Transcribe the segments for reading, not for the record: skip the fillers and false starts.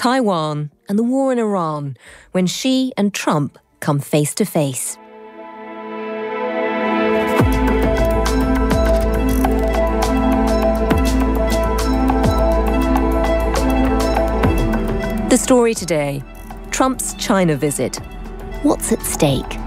Taiwan and the war in Iran, when Xi and Trump come face to face. The story today, Trump's China visit. What's at stake?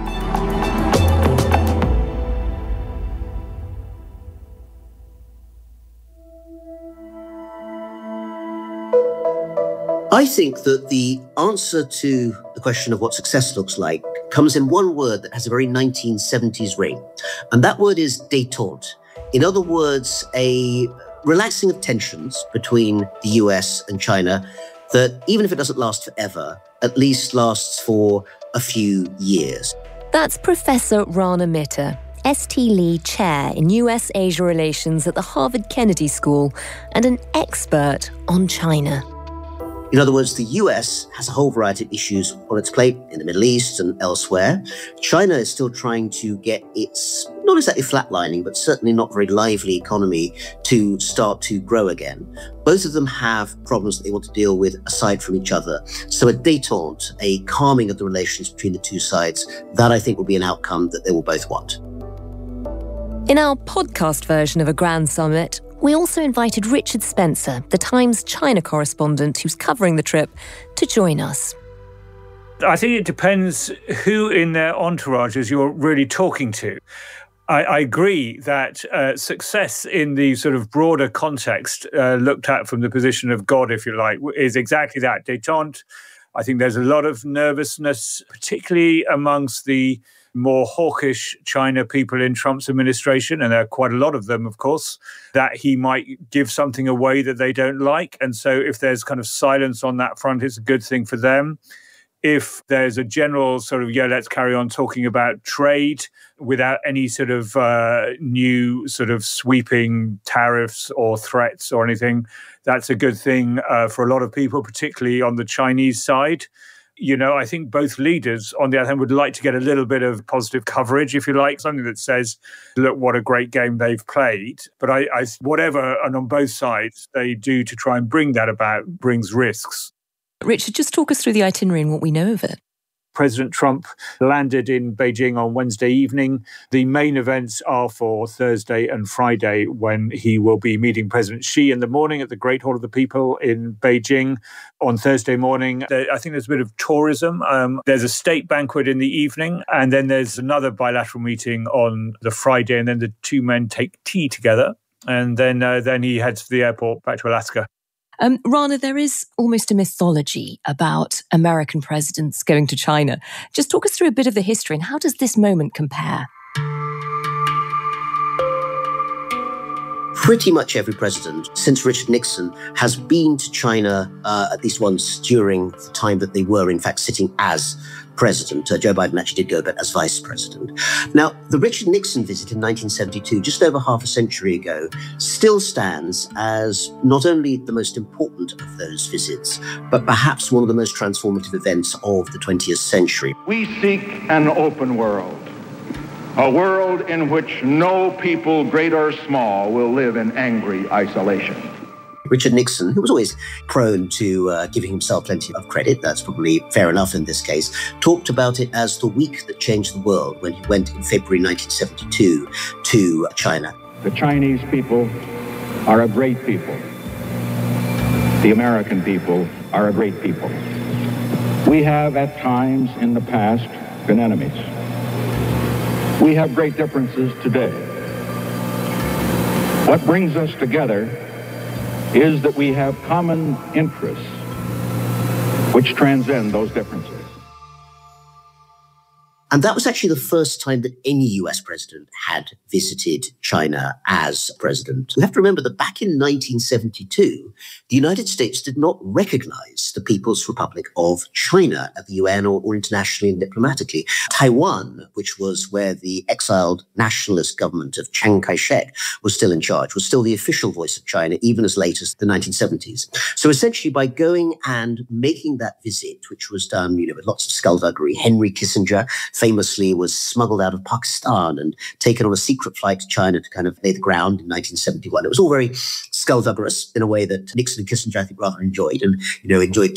I think that the answer to the question of what success looks like comes in one word that has a very 1970s ring, and that word is détente. In other words, a relaxing of tensions between the US and China that, even if it doesn't last forever, at least lasts for a few years. That's Professor Rana Mitter, St. Lee Chair in US-Asia Relations at the Harvard Kennedy School and an expert on China. In other words, the US has a whole variety of issues on its plate in the Middle East and elsewhere. China is still trying to get its, not exactly flatlining, but certainly not very lively economy to start to grow again. Both of them have problems that they want to deal with aside from each other. So a détente, a calming of the relations between the two sides, that I think will be an outcome that they will both want. In our podcast version of A Grand Summit, we also invited Richard Spencer, the Times China correspondent who's covering the trip, to join us. I think it depends who in their entourages you're really talking to. I agree that success in the sort of broader context, looked at from the position of God, if you like, is exactly that, détente. I think there's a lot of nervousness, particularly amongst the more hawkish China people in Trump's administration, and there are quite a lot of them, of course, that he might give something away that they don't like. And so if there's kind of silence on that front, it's a good thing for them. If there's a general sort of, let's carry on talking about trade without any sort of new sort of sweeping tariffs or threats or anything, that's a good thing for a lot of people, particularly on the Chinese side. I think both leaders, on the other hand, would like to get a little bit of positive coverage, if you like, something that says, look, what a great game they've played. But I whatever, and on both sides, they do to try and bring that about brings risks. Richard, just talk us through the itinerary and what we know of it. President Trump landed in Beijing on Wednesday evening. The main events are for Thursday and Friday, when he will be meeting President Xi in the morning at the Great Hall of the People in Beijing. On Thursday morning, I think there's a bit of tourism. There's a state banquet in the evening, and then there's another bilateral meeting on the Friday, and then the two men take tea together, and then he heads to the airport back to Alaska. Rana, there is almost a mythology about American presidents going to China. Just talk us through a bit of the history, and how does this moment compare? Pretty much every president since Richard Nixon has been to China at least once during the time that they were, in fact, sitting as president. Joe Biden actually did go, but as vice president. Now, the Richard Nixon visit in 1972, just over half a century ago, still stands as not only the most important of those visits, but perhaps one of the most transformative events of the 20th century. We seek an open world, a world in which no people, great or small, will live in angry isolation. Richard Nixon, who was always prone to giving himself plenty of credit, that's probably fair enough in this case, talked about it as the week that changed the world when he went in February 1972 to China. The Chinese people are a great people. The American people are a great people. We have at times in the past been enemies. We have great differences today. What brings us together is that we have common interests which transcend those differences. And that was actually the first time that any US president had visited China as president. We have to remember that back in 1972, the United States did not recognize the People's Republic of China at the UN or internationally and diplomatically. Taiwan, which was where the exiled nationalist government of Chiang Kai-shek was still in charge, was still the official voice of China, even as late as the 1970s. So essentially, by going and making that visit, which was done, with lots of skullduggery, Henry Kissinger famously was smuggled out of Pakistan and taken on a secret flight to China to kind of lay the ground in 1971. It was all very skullduggerous in a way that Nixon and Kissinger, I think, rather enjoyed, and, enjoyed